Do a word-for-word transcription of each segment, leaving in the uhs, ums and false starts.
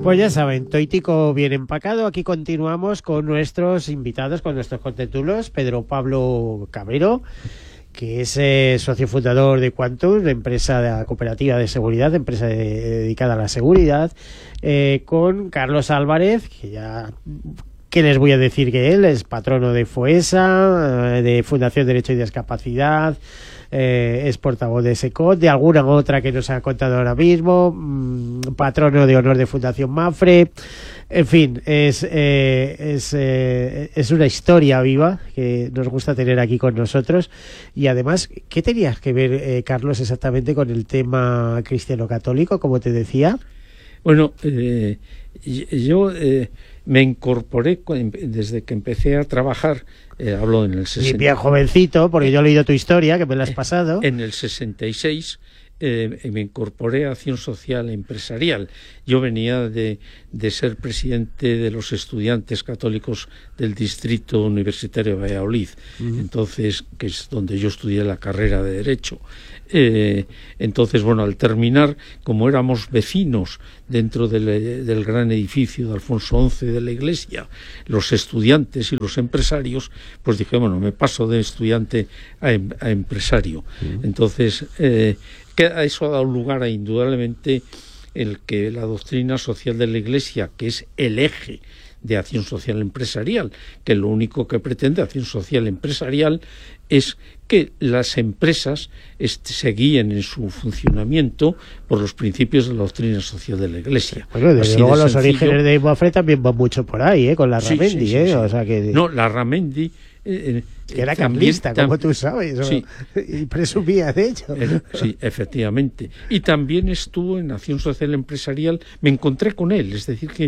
Pues ya saben, toitico bien empacado. Aquí continuamos con nuestros invitados, con nuestros contertulios. Pedro Pablo Cabrero, que es eh, socio fundador de Quantum, la empresa de la cooperativa de seguridad, empresa de, dedicada a la seguridad, eh, con Carlos Álvarez, que ya... ¿Qué les voy a decir? Que él es patrono de FOESA, de Fundación Derecho y Discapacidad, eh, es portavoz de SECOT, de alguna otra que nos ha contado ahora mismo, mmm, patrono de honor de Fundación MAFRE. En fin, es, eh, es, eh, es una historia viva que nos gusta tener aquí con nosotros. Y además, ¿qué tenías que ver, eh, Carlos, exactamente con el tema cristiano-católico, como te decía? Bueno, eh, yo... Eh, me incorporé desde que empecé a trabajar, eh, hablo en el sesenta. Y bien jovencito, porque yo he leído tu historia, que me la has pasado. En el sesenta y seis eh, me incorporé a Acción Social Empresarial. Yo venía de, de ser presidente de los estudiantes católicos del Distrito Universitario de Valladolid, uh-huh. entonces, que es donde yo estudié la carrera de Derecho. Eh, entonces, bueno, al terminar, como éramos vecinos dentro del, del gran edificio de Alfonso once de la iglesia, los estudiantes y los empresarios, pues dije, bueno, me paso de estudiante a, em, a empresario. Uh-huh. Entonces, eh, que eso ha dado lugar a indudablemente el que la doctrina social de la iglesia, que es el eje de Acción Social Empresarial, que lo único que pretende Acción Social Empresarial es que las empresas este, se guíen en su funcionamiento por los principios de la doctrina social de la Iglesia. Bueno, desde luego de los orígenes de MAFRE también van mucho por ahí, ¿eh? Con la sí, Ramendi, sí, sí, ¿eh? sí. O sea que... No, la Ramendi... Eh, que era carlista, como tú sabes, sí. y presumía de ello. Era, sí, efectivamente. Y también estuvo en Acción Social Empresarial, me encontré con él, es decir, que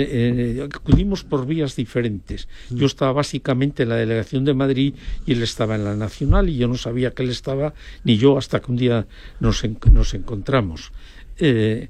eh, acudimos por vías diferentes. Mm. Yo estaba básicamente en la delegación de Madrid y él estaba en la Nacional, y yo no sabía que él estaba, ni yo, hasta que un día nos, en, nos encontramos. Eh,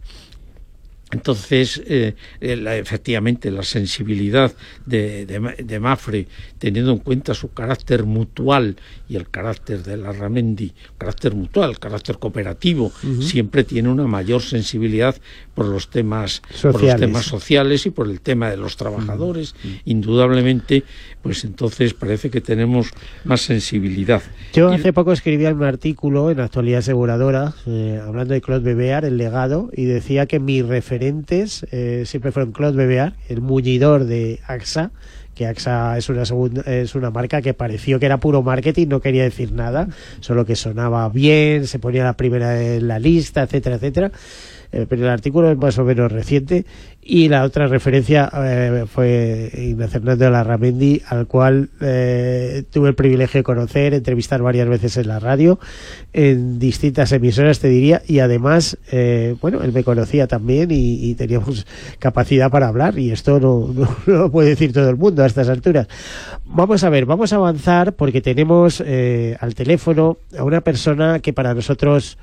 Entonces, eh, la, efectivamente, la sensibilidad de, de, de MAFRE, teniendo en cuenta su carácter mutual y el carácter de la Ramendi, carácter mutual, el carácter cooperativo, uh-huh. siempre tiene una mayor sensibilidad por los temas sociales, por los temas sociales y por el tema de los trabajadores. Uh-huh. Indudablemente, pues entonces parece que tenemos más sensibilidad. Yo hace y... poco escribía un artículo en Actualidad Aseguradora, eh, hablando de Claude Bebear, el legado, y decía que mi referencia Eh, siempre fueron Claude Bebear, el muñidor de AXA, que AXA es una segunda, es una marca que pareció que era puro marketing, no quería decir nada, solo que sonaba bien, se ponía la primera en la lista, etcétera, etcétera. Eh, pero el artículo es más o menos reciente, y la otra referencia eh, fue Ignacio Hernández Larramendi, al cual eh, tuve el privilegio de conocer, entrevistar varias veces en la radio, en distintas emisoras, te diría, y además, eh, bueno, él me conocía también y, y teníamos capacidad para hablar, y esto no, no, no lo puede decir todo el mundo a estas alturas. Vamos a ver, vamos a avanzar, porque tenemos eh, al teléfono a una persona que para nosotros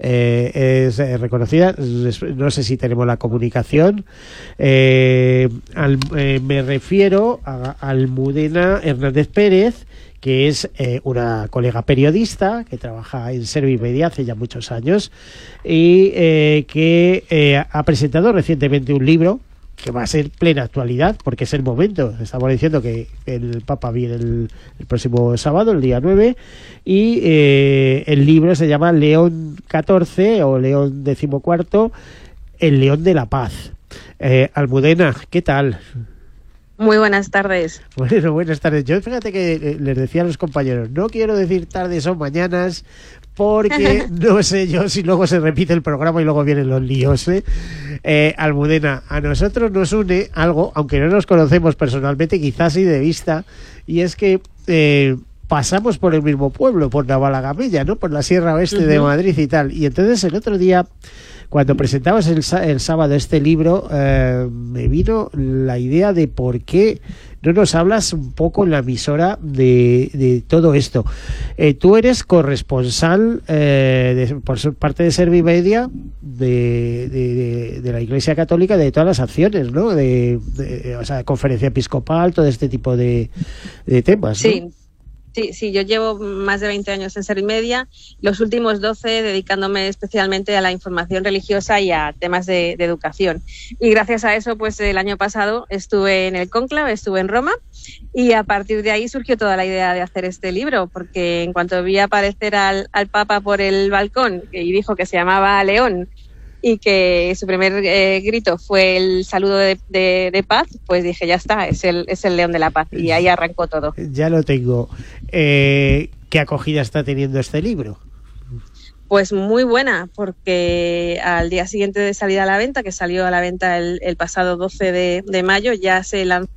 eh, es eh, reconocida. No sé si tenemos la comunicación. Eh, al, eh, me refiero a Almudena Hernández Pérez, que es eh, una colega periodista que trabaja en Servimedia hace ya muchos años, y eh, que eh, ha presentado recientemente un libro que va a ser plena actualidad, porque es el momento. Estamos diciendo que el Papa viene el, el próximo sábado, el día nueve, y eh, el libro se llama León catorce o León decimocuarto, el León de la Paz. Eh, Almudena, ¿qué tal? Muy buenas tardes. Bueno, buenas tardes. Yo fíjate que les decía a los compañeros, no quiero decir tardes o mañanas, porque no sé yo si luego se repite el programa y luego vienen los líos, ¿eh? Eh, Almudena, a nosotros nos une algo, aunque no nos conocemos personalmente, quizás sí de vista, y es que eh, pasamos por el mismo pueblo, por Navalagamella, ¿no? Por la Sierra Oeste uh-huh. de Madrid y tal. Y entonces el otro día, cuando presentabas el, el sábado este libro, eh, me vino la idea de por qué no nos hablas un poco en la emisora de, de todo esto. Eh, tú eres corresponsal eh, de, por parte de Servimedia de, de, de, de la Iglesia Católica, de todas las acciones, ¿no? De, de, o sea, conferencia episcopal, todo este tipo de, de temas, ¿no? Sí. Sí, sí, yo llevo más de veinte años en Servimedia, los últimos doce dedicándome especialmente a la información religiosa y a temas de, de educación. Y gracias a eso, pues el año pasado estuve en el cónclave, estuve en Roma, y a partir de ahí surgió toda la idea de hacer este libro, porque en cuanto vi aparecer al, al Papa por el balcón y dijo que se llamaba León, y que su primer eh, grito fue el saludo de, de, de paz, pues dije, ya está, es el, es el León de la Paz, y ahí arrancó todo. Ya lo tengo. Eh, ¿Qué acogida está teniendo este libro? Pues muy buena, porque al día siguiente de salir a la venta, que salió a la venta el, el pasado doce de, de mayo, ya se lanzó.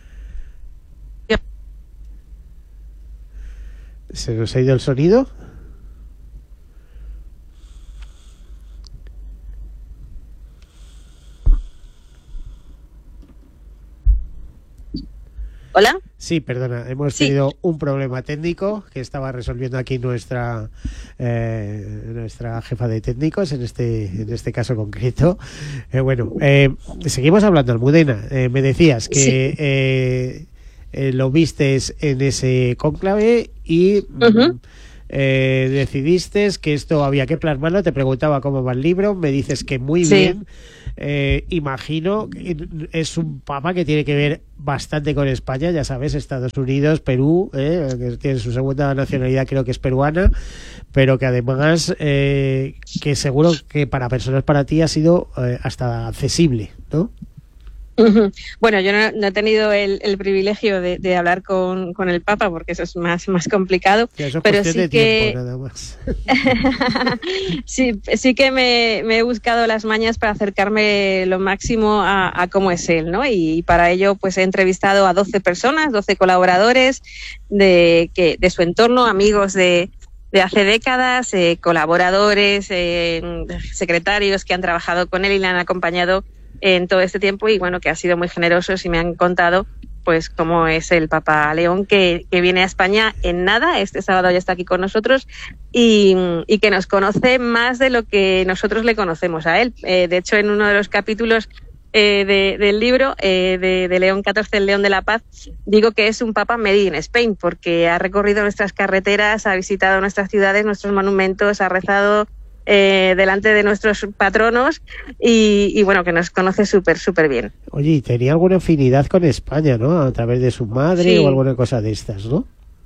¿Se nos ha ido el sonido? ¿Hola? Sí, perdona, hemos Sí. tenido un problema técnico que estaba resolviendo aquí nuestra eh, nuestra jefa de técnicos, en este en este caso concreto. Eh, bueno, eh, seguimos hablando, Almudena. Eh, me decías que Sí. eh, eh, lo vistes en ese cónclave y Uh-huh. mm, eh, decidiste que esto había que plasmarlo. Te preguntaba cómo va el libro, me dices que muy Sí. bien. Eh, imagino que es un papa que tiene que ver bastante con España, ya sabes, Estados Unidos, Perú, eh, que tiene su segunda nacionalidad, creo que es peruana, pero que además eh, que seguro que para personas para ti ha sido eh, hasta accesible, ¿no? Uh-huh. Bueno, yo no, no he tenido el, el privilegio de, de hablar con, con el Papa, porque eso es más, más complicado, Ya, eso es pero cuestión sí de que tiempo, nada más. sí, sí que me, me he buscado las mañas para acercarme lo máximo a, a cómo es él, ¿no? Y para ello pues he entrevistado a doce personas, doce colaboradores de, que, de su entorno, amigos de, de hace décadas, eh, colaboradores, eh, secretarios que han trabajado con él y le han acompañado en todo este tiempo, y bueno, que han sido muy generosos y me han contado pues cómo es el Papa León, que, que viene a España en nada, este sábado ya está aquí con nosotros, y, y que nos conoce más de lo que nosotros le conocemos a él. Eh, de hecho, en uno de los capítulos eh, de, del libro eh, de, de León catorce, el León de la Paz, digo que es un Papa made in Spain, porque ha recorrido nuestras carreteras, ha visitado nuestras ciudades, nuestros monumentos, ha rezado Eh, delante de nuestros patronos y, y bueno, que nos conoce súper, súper bien. Oye, y tenía alguna afinidad con España, ¿no? A través de su madre Sí. o alguna cosa de estas, ¿no?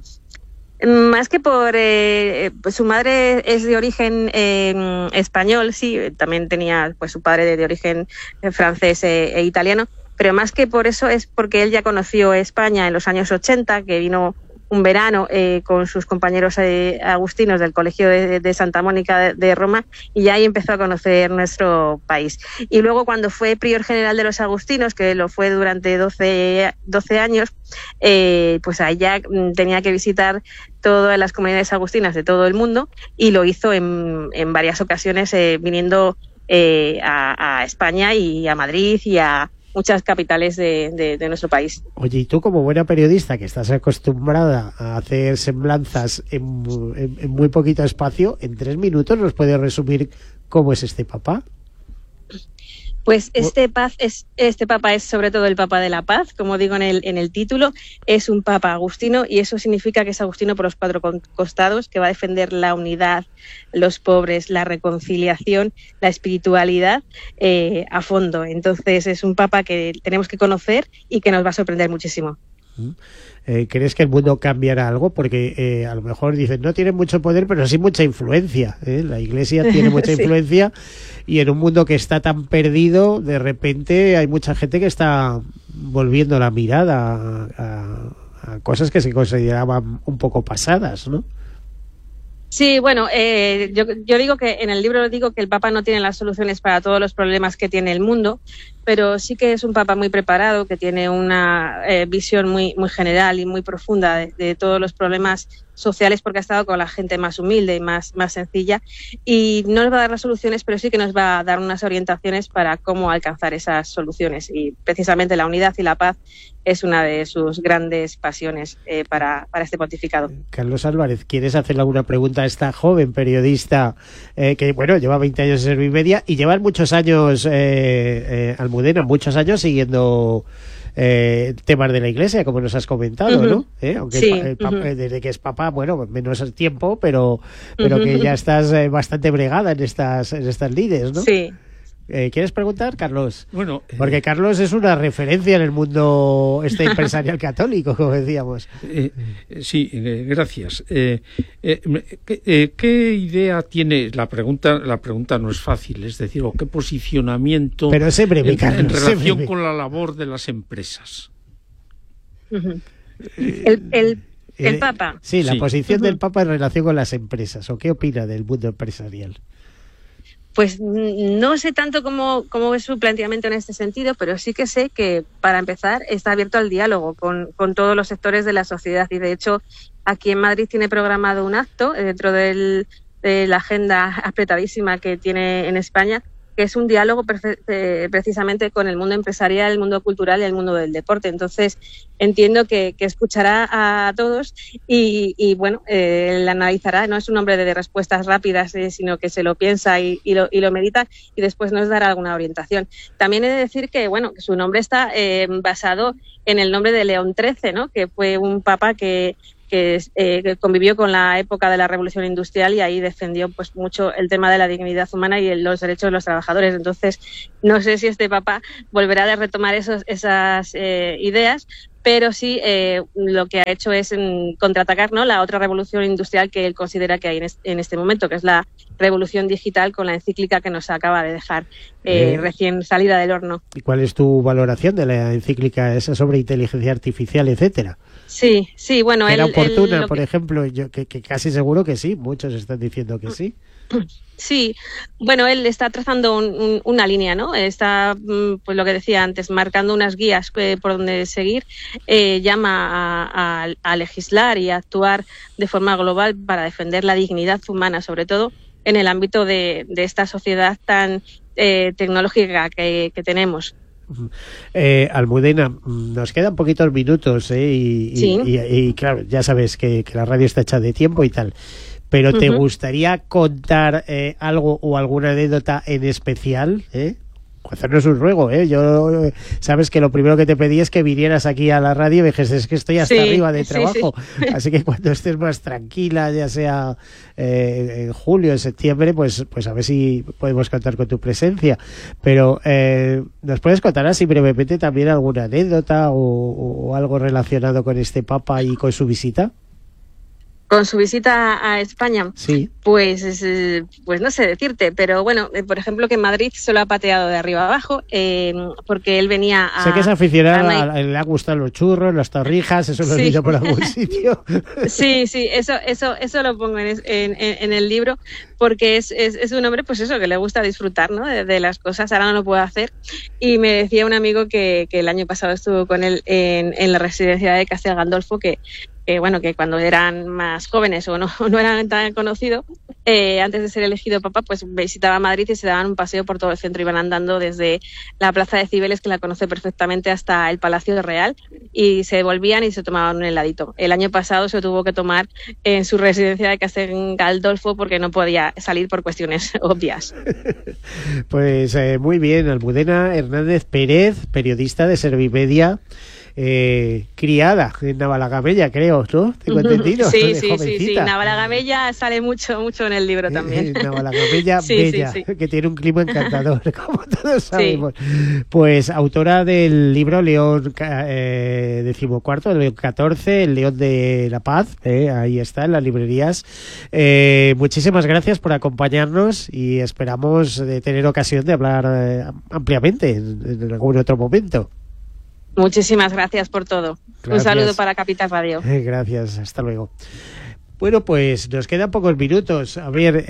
Más que por... Eh, pues su madre es de origen eh, español, sí, también tenía pues su padre de, de origen eh, francés e, e italiano, pero más que por eso es porque él ya conoció España en los años ochenta, que vino un verano eh, con sus compañeros eh, agustinos del Colegio de, de Santa Mónica de, de Roma, y ya ahí empezó a conocer nuestro país. Y luego cuando fue prior general de los agustinos, que lo fue durante doce, doce años, eh, pues ahí ya tenía que visitar todas las comunidades agustinas de todo el mundo, y lo hizo en, en varias ocasiones eh, viniendo eh, a, a España y a Madrid y a muchas capitales de, de, de nuestro país. Oye, y tú como buena periodista que estás acostumbrada a hacer semblanzas en, en, en muy poquito espacio, en tres minutos nos puedes resumir cómo es este Papa. Pues este, paz es, este Papa es sobre todo el Papa de la Paz, como digo en el, en el título, es un Papa agustino, y eso significa que es agustino por los cuatro costados, que va a defender la unidad, los pobres, la reconciliación, la espiritualidad eh, a fondo. Entonces es un Papa que tenemos que conocer y que nos va a sorprender muchísimo. Eh, ¿Crees que el mundo cambiará algo? Porque eh, a lo mejor dicen, no tiene mucho poder, pero sí mucha influencia, ¿eh? La Iglesia tiene mucha Sí. influencia, y en un mundo que está tan perdido, de repente hay mucha gente que está volviendo la mirada a, a, a cosas que se consideraban un poco pasadas, ¿no? Sí, bueno, eh, yo, yo digo que en el libro digo que el Papa no tiene las soluciones para todos los problemas que tiene el mundo, pero sí que es un Papa muy preparado, que tiene una eh, visión muy, muy general y muy profunda de, de todos los problemas sociales, porque ha estado con la gente más humilde y más, más sencilla, y no nos va a dar las soluciones, pero sí que nos va a dar unas orientaciones para cómo alcanzar esas soluciones, y precisamente la unidad y la paz es una de sus grandes pasiones eh, para, para este pontificado. Carlos Álvarez, ¿quieres hacerle alguna pregunta a esta joven periodista eh, que, bueno, lleva veinte años en Servimedia y lleva muchos años, eh, eh, Almudena, muchos años siguiendo eh, temas de la Iglesia, como nos has comentado, uh-huh. ¿no? ¿Eh? Aunque sí, el, el papa, uh-huh. desde que es papá, bueno, menos tiempo, pero, pero uh-huh. que ya estás eh, bastante bregada en estas, en estas lides, ¿no? Sí. Eh, ¿Quieres preguntar, Carlos? Bueno, eh, porque Carlos es una referencia en el mundo este empresarial católico, como decíamos. Eh, sí, eh, gracias. Eh, eh, ¿qué, eh, ¿Qué idea tiene? La pregunta, la pregunta no es fácil, es decir, ¿o qué posicionamiento Pero sé breve, en, Carlos, en relación sé breve. con la labor de las empresas? Uh-huh. El, el, el Papa. Sí, la sí. posición uh-huh. del Papa en relación con las empresas. ¿O qué opina del mundo empresarial? Pues no sé tanto cómo, cómo es su planteamiento en este sentido, pero sí que sé que, para empezar, está abierto al diálogo con, con todos los sectores de la sociedad. Y, de hecho, aquí en Madrid tiene programado un acto dentro del, de la agenda apretadísima que tiene en España, que es un diálogo perfe- eh, precisamente con el mundo empresarial, el mundo cultural y el mundo del deporte. Entonces, entiendo que, que escuchará a todos y, y bueno, eh, él analizará. No es un hombre de, de respuestas rápidas, eh, sino que se lo piensa y, y, lo, y lo medita y después nos dará alguna orientación. También he de decir que, bueno, que su nombre está eh, basado en el nombre de León trece, ¿no? Que fue un papa que... Que, eh, que convivió con la época de la Revolución Industrial y ahí defendió pues mucho el tema de la dignidad humana y el, los derechos de los trabajadores. Entonces, no sé si este Papa volverá a retomar esos, esas eh, ideas, pero sí eh, lo que ha hecho es en, contraatacar, ¿no?, la otra revolución industrial que él considera que hay en este, en este momento, que es la revolución digital, con la encíclica que nos acaba de dejar eh, eh, recién salida del horno. ¿Y cuál es tu valoración de la encíclica esa sobre inteligencia artificial, etcétera? Sí, sí, bueno... ¿Era él, oportuna, él, por que... ejemplo? Yo que, que casi seguro que sí, muchos están diciendo que sí. Sí, bueno, él está trazando un, un, una línea, ¿no? Está, pues lo que decía antes, marcando unas guías eh, por donde seguir. Eh, llama a, a, a legislar y a actuar de forma global para defender la dignidad humana, sobre todo en el ámbito de, de esta sociedad tan eh, tecnológica que, que tenemos. Eh, Almudena, nos quedan poquitos minutos, ¿eh? y, sí. y, y, y claro, ya sabes que, que la radio está hecha de tiempo y tal, pero ¿te uh-huh. gustaría contar eh, algo o alguna anécdota en especial? ¿eh? Hacernos un ruego, ¿eh? Yo, sabes que lo primero que te pedí es que vinieras aquí a la radio y me dijiste, es que estoy hasta sí, arriba de trabajo, sí, sí. Así que cuando estés más tranquila, ya sea eh, en julio, en septiembre, pues, pues a ver si podemos contar con tu presencia. Pero, eh, ¿nos puedes contar así brevemente también alguna anécdota o, o algo relacionado con este Papa y con su visita? Con su visita a España, sí. pues, pues no sé decirte, pero bueno, por ejemplo que en Madrid se lo ha pateado de arriba abajo, eh, porque él venía a... Sé que es aficionado, a, a, le ha gustado los churros, las torrijas, eso lo he visto por algún sitio. Sí, sí, eso eso eso lo pongo en, en, en el libro, porque es, es, es un hombre, pues eso, que le gusta disfrutar, ¿no?, de, de las cosas, ahora no lo puede hacer. Y me decía un amigo que, que el año pasado estuvo con él en, en la residencia de Castel Gandolfo, que que bueno, que cuando eran más jóvenes o no, no eran tan conocidos, eh, antes de ser elegido papa, pues visitaba Madrid y se daban un paseo por todo el centro, iban andando desde la Plaza de Cibeles, que la conoce perfectamente, hasta el Palacio Real, y se volvían y se tomaban un heladito. El año pasado se tuvo que tomar en su residencia de Castel Gandolfo porque no podía salir por cuestiones obvias. Pues eh, muy bien, Almudena Hernández Pérez, periodista de Servimedia, Eh, criada en Navalagamella, creo, ¿no? Tengo entendido. Sí, sí, sí, sí. Navalagamella sale mucho, mucho en el libro también. Eh, Navalagamella sí, bella, sí, sí. que tiene un clima encantador, como todos sabemos. Sí. Pues autora del libro León eh, decimocuarto, León catorce, El León de la Paz, eh, ahí está en las librerías. Eh, muchísimas gracias por acompañarnos y esperamos de tener ocasión de hablar eh, ampliamente en, en algún otro momento. Muchísimas gracias por todo. Gracias. Un saludo para Capital Radio. Eh, gracias, hasta luego. Bueno, pues nos quedan pocos minutos. A ver,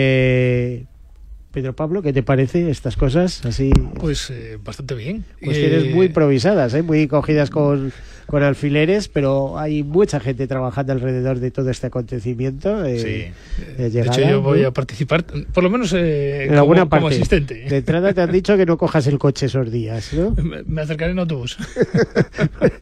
eh, Pedro Pablo, ¿qué te parece estas cosas? Así. Pues eh, bastante bien. Cuestiones eh... muy improvisadas, ¿eh? Muy cogidas con, con alfileres, pero hay mucha gente trabajando alrededor de todo este acontecimiento. Eh, sí. De, llegada, de hecho, yo voy ¿no? a participar, por lo menos eh, en como, alguna parte. Como asistente. De entrada te han dicho que no cojas el coche esos días, ¿no? Me, me acercaré en autobús.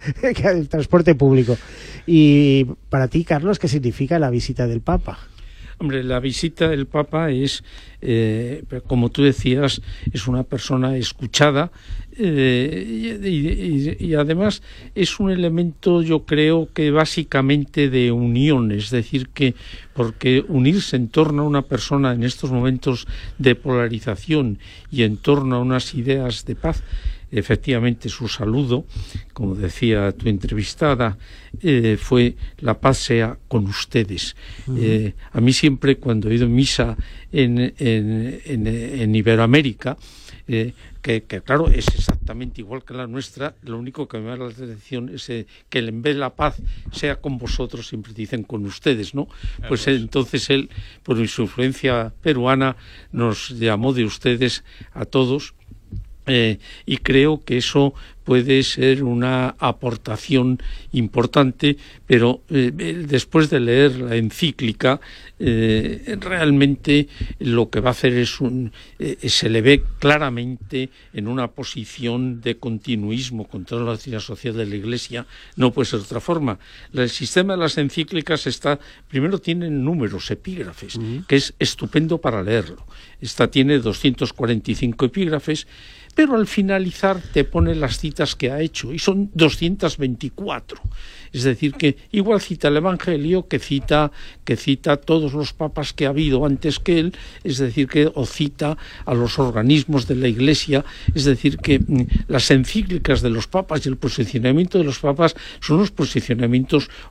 El transporte público. Y para ti, Carlos, ¿qué significa la visita del Papa? Hombre, la visita del Papa es, eh, como tú decías, es una persona escuchada eh, y, y, y además es un elemento, yo creo, que básicamente de unión, es decir, que porque unirse en torno a una persona en estos momentos de polarización y en torno a unas ideas de paz, efectivamente su saludo, como decía tu entrevistada, eh, fue la paz sea con ustedes. Uh-huh. Eh, a mí siempre cuando he ido a misa en, en, en, en Iberoamérica, eh, que, que claro es exactamente igual que la nuestra, lo único que me da la atención es eh, que en vez de la paz sea con vosotros, siempre dicen con ustedes, ¿no? Pues eh, entonces él, por su influencia peruana, nos llamó de ustedes a todos. Eh, y creo que eso puede ser una aportación importante, pero eh, después de leer la encíclica, eh, realmente lo que va a hacer es un, eh, se le ve claramente en una posición de continuismo con toda la doctrina social de la Iglesia, no puede ser de otra forma. El sistema de las encíclicas está, primero tienen números, epígrafes, uh-huh. que es estupendo para leerlo. Esta tiene doscientos cuarenta y cinco epígrafes, pero al finalizar te pone las citas que ha hecho, y son doscientas veinticuatro. Es decir, que igual cita el Evangelio, que cita que cita todos los papas que ha habido antes que él, es decir, que o cita a los organismos de la Iglesia, es decir, que mm, las encíclicas de los papas y el posicionamiento de los papas son unos posicionamientos